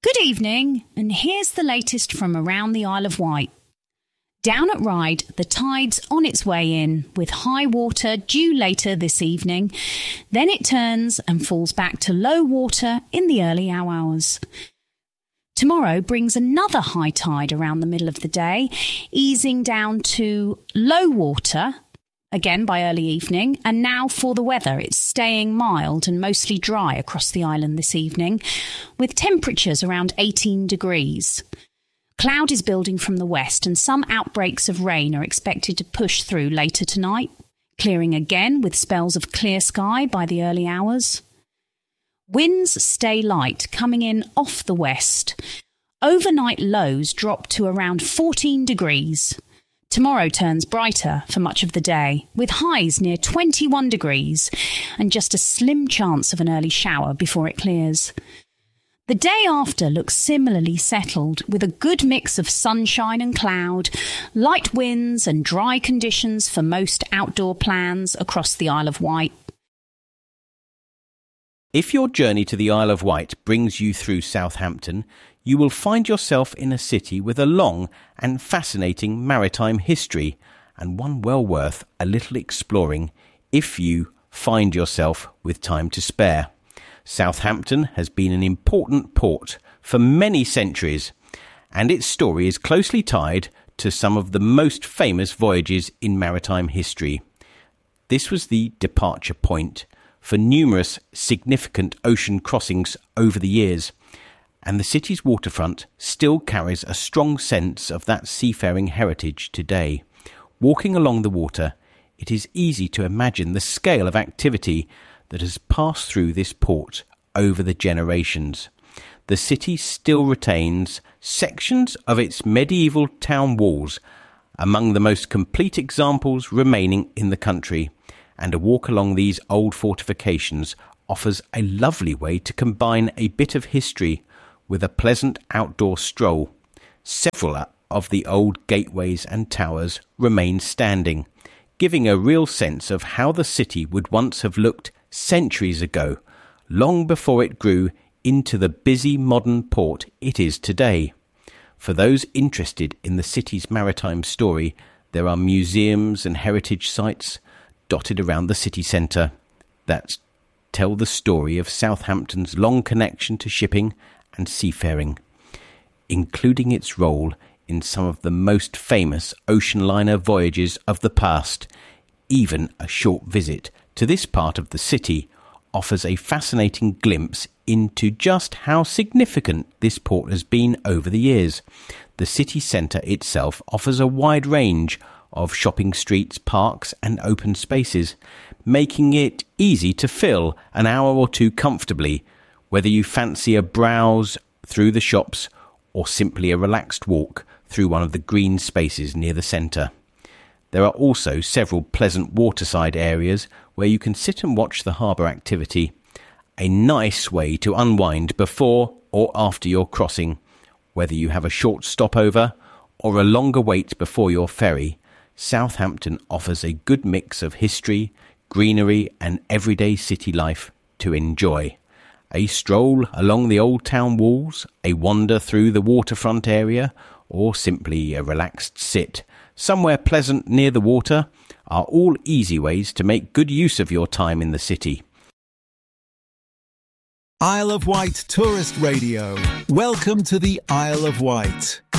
Good evening, and here's the latest from around the Isle of Wight. Down at Ryde, the tide's on its way in, with high water due later this evening. Then it turns and falls back to low water in the early hours. Tomorrow brings another high tide around the middle of the day, easing down to low water again by early evening. And now for the weather, it's staying mild and mostly dry across the island this evening, with temperatures around 18 degrees. Cloud is building from the west and some outbreaks of rain are expected to push through later tonight, clearing again with spells of clear sky by the early hours. Winds stay light, coming in off the west. Overnight lows drop to around 14 degrees. Tomorrow turns brighter for much of the day, with highs near 21 degrees and just a slim chance of an early shower before it clears. The day after looks similarly settled, with a good mix of sunshine and cloud, light winds and dry conditions for most outdoor plans across the Isle of Wight. If your journey to the Isle of Wight brings you through Southampton, you will find yourself in a city with a long and fascinating maritime history, and one well worth a little exploring if you find yourself with time to spare. Southampton has been an important port for many centuries, and its story is closely tied to some of the most famous voyages in maritime history. This was the departure point for numerous significant ocean crossings over the years, and the city's waterfront still carries a strong sense of that seafaring heritage today. Walking along the water, it is easy to imagine the scale of activity that has passed through this port over the generations. The city still retains sections of its medieval town walls, among the most complete examples remaining in the country, and a walk along these old fortifications offers a lovely way to combine a bit of history with a pleasant outdoor stroll. Several of the old gateways and towers remain standing, giving a real sense of how the city would once have looked centuries ago, long before it grew into the busy modern port it is today. For those interested in the city's maritime story, there are museums and heritage sites dotted around the city centre that tell the story of Southampton's long connection to shipping and seafaring, including its role in some of the most famous ocean liner voyages of the past. Even a short visit to this part of the city offers a fascinating glimpse into just how significant this port has been over the years. The city centre itself offers a wide range of shopping streets, parks and open spaces, making it easy to fill an hour or two comfortably, whether you fancy a browse through the shops or simply a relaxed walk through one of the green spaces near the centre. There are also several pleasant waterside areas where you can sit and watch the harbour activity, a nice way to unwind before or after your crossing. Whether you have a short stopover or a longer wait before your ferry, Southampton offers a good mix of history, greenery and everyday city life to enjoy. A stroll along the old town walls, a wander through the waterfront area, or simply a relaxed sit somewhere pleasant near the water are all easy ways to make good use of your time in the city. Isle of Wight Tourist Radio. Welcome to the Isle of Wight.